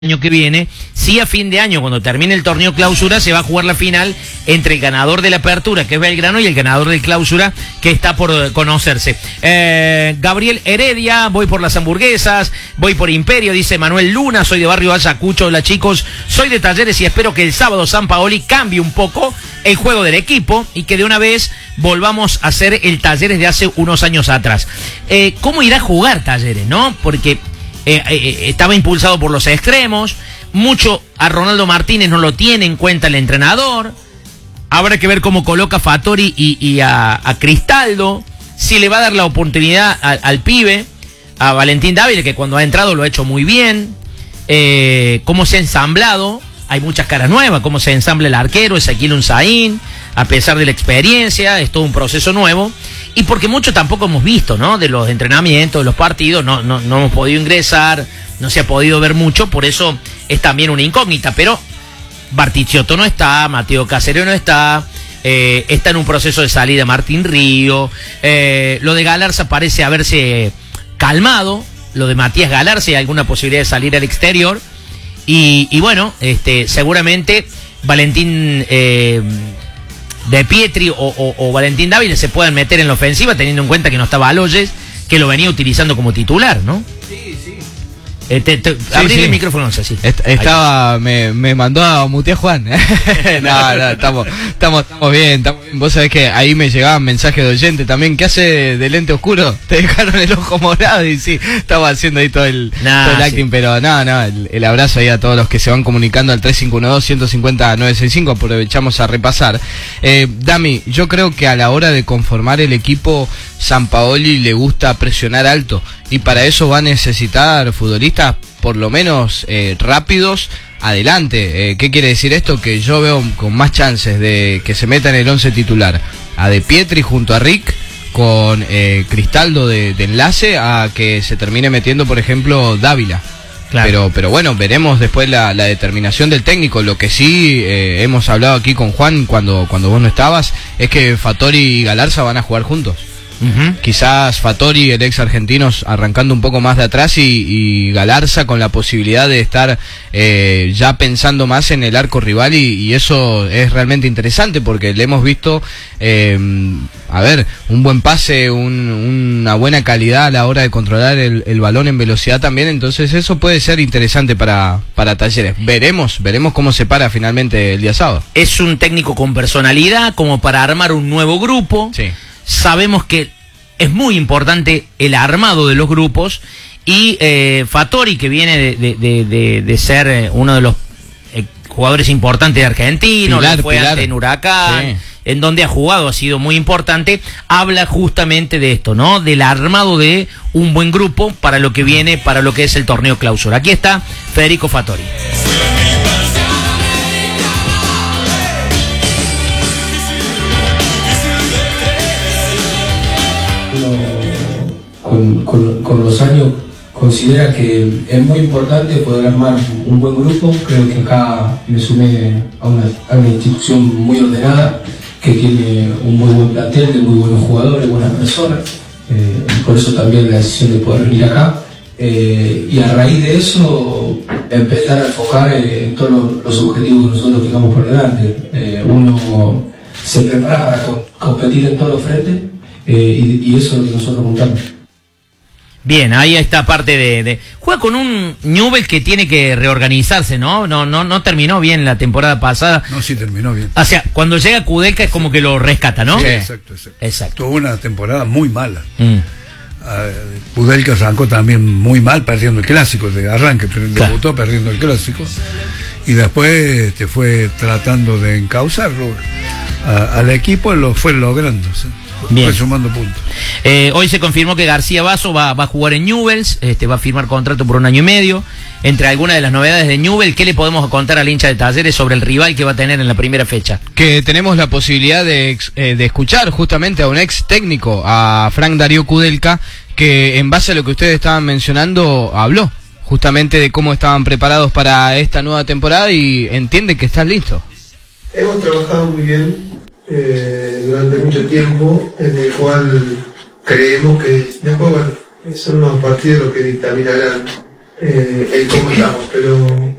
año que viene, sí a fin de año, cuando termine el torneo clausura, se va a jugar la final entre el ganador de la apertura, que es Belgrano, y el ganador del clausura, que está por conocerse. Gabriel Heredia, voy por las hamburguesas, voy por Imperio, dice Manuel Luna, soy de Barrio Ayacucho. Hola chicos, soy de Talleres y espero que el sábado Sampaoli cambie un poco el juego del equipo y que de una vez volvamos a hacer el Talleres de hace unos años atrás. ¿Cómo irá a jugar Talleres, no? Porque estaba impulsado por los extremos, mucho a Ronaldo Martínez no lo tiene en cuenta el entrenador. Habrá que ver cómo coloca a Fattori y a Cristaldo, si le va a dar la oportunidad al pibe, a Valentín Dávila, que cuando ha entrado lo ha hecho muy bien, cómo se ha ensamblado, hay muchas caras nuevas, cómo se ensambla el arquero, Ezequiel Unzaín, a pesar de la experiencia, es todo un proceso nuevo. Y porque mucho tampoco hemos visto, ¿no? De los entrenamientos, de los partidos, no hemos podido ingresar, no se ha podido ver mucho, por eso es también una incógnita. Pero Bartichotto no está, Mateo Caserio no está, está en un proceso de salida Martín Río, lo de Galarza parece haberse calmado, lo de Matías Galarza, hay alguna posibilidad de salir al exterior, y bueno, seguramente Valentín de Pietri o Valentín Dávila se pueden meter en la ofensiva, teniendo en cuenta que no estaba Aloyes, que lo venía utilizando como titular, ¿no? Sí. Abrí el micrófono, no sé si. Me mandó a mutear Juan. No, estamos bien, Vos sabés que ahí me llegaban mensajes de oyente también. ¿Qué hace de lente oscuro? Te dejaron el ojo morado y sí, estaba haciendo ahí todo el acting, pero el abrazo ahí a todos los que se van comunicando al 3512-150-965. Aprovechamos a repasar. Dami, yo creo que a la hora de conformar el equipo, Sampaoli le gusta presionar alto y para eso va a necesitar futbolistas por lo menos rápidos adelante. ¿Qué quiere decir esto? Que yo veo con más chances de que se meta en el 11 titular a De Pietri junto a Rick, con Cristaldo de enlace, a que se termine metiendo, por ejemplo, Dávila. Claro. Pero bueno, veremos después la determinación del técnico. Lo que sí hemos hablado aquí con Juan cuando vos no estabas, es que Fattori y Galarza van a jugar juntos. Quizás Fattori, el ex argentino, arrancando un poco más de atrás y Galarza con la posibilidad de estar ya pensando más en el arco rival, y eso es realmente interesante porque le hemos visto un buen pase, una buena calidad a la hora de controlar el balón en velocidad también. Entonces eso puede ser interesante para Talleres. Veremos cómo se para finalmente el día sábado. Es un técnico con personalidad como para armar un nuevo grupo. Sí. Sabemos que es muy importante el armado de los grupos, y Fattori, que viene de ser uno de los jugadores importantes de Argentina, fue antes en Huracán, sí, en donde ha jugado, ha sido muy importante, habla justamente de esto, ¿no? Del armado de un buen grupo para lo que viene, para lo que es el torneo clausura. Aquí está Federico Fattori. Con los años considera que es muy importante poder armar un buen grupo. Creo que acá me sumé a una institución muy ordenada, que tiene un muy buen plantel, de muy buenos jugadores, buenas personas, por eso también la decisión de poder venir acá, y a raíz de eso empezar a enfocar en todos los objetivos que nosotros tengamos por delante. Uno se prepara para competir en todos los frentes, y eso es lo que nosotros montamos. Bien, ahí está parte de juega con un Newell's que tiene que reorganizarse, ¿no? No terminó bien la temporada pasada. No, sí terminó bien. O sea, cuando llega Kudelka es como que lo rescata, ¿no? Sí, exacto. Tuvo una temporada muy mala. Kudelka arrancó también muy mal, perdiendo el clásico de arranque, debutó perdiendo el clásico, y después fue tratando de encauzarlo al equipo, lo fue logrando, ¿sí? Fue sumando puntos. Hoy se confirmó que García Basso va a jugar en Newell's, va a firmar contrato por 1 año y medio. Entre algunas de las novedades de Newell's, ¿qué le podemos contar al hincha de Talleres sobre el rival que va a tener en la primera fecha? Que tenemos la posibilidad de escuchar justamente a un ex técnico, a Frank Darío Kudelka, que en base a lo que ustedes estaban mencionando, habló justamente de cómo estaban preparados para esta nueva temporada y entiende que están listos. Hemos trabajado muy bien durante mucho tiempo, en el cual creemos que después son unos partidos los que dictaminarán el cómo estamos, pero